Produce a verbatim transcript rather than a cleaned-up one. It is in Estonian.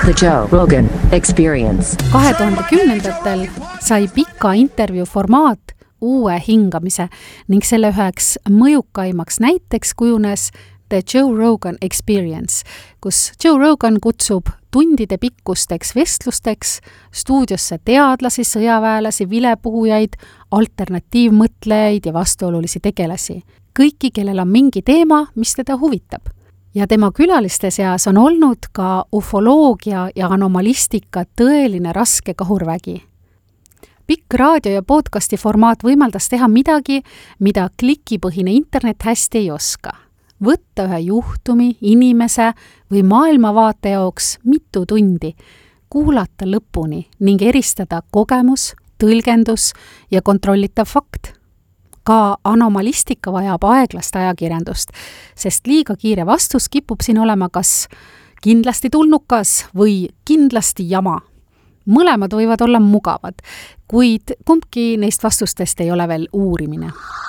The Joe Rogan Experience. kahe tuhande kümnendatel sai pika intervjuu formaat uue hingamise ning selle üheks mõjukaimaks näiteks kujunes The Joe Rogan Experience, kus Joe Rogan kutsub tundide pikkusteks vestlusteks stuudiosse teadlasi, sõjaväelasi, vilepuhujaid, alternatiivmõtlejaid ja vastuolulisi tegelasi. Kõiki, kellel on mingi teema, mis teda huvitab. Ja tema külaliste seas on olnud ka ufoloogia ja anomalistika tõeline raske kahurvägi. Pikk raadio ja podcasti formaat võimaldas teha midagi, mida klikipõhine internet hästi ei oska. Võtta ühe juhtumi, inimese või maailmavaate jaoks mitu tundi, kuulata lõpuni ning eristada kogemus, tõlgendus ja kontrollitav fakt. Ka anomalistika vajab aeglast ajakirjandust, sest liiga kiire vastus kipub siin olema kas kindlasti tulnukas või kindlasti jama. Mõlemad võivad olla mugavad, kuid kumbki neist vastustest ei ole veel uurimine.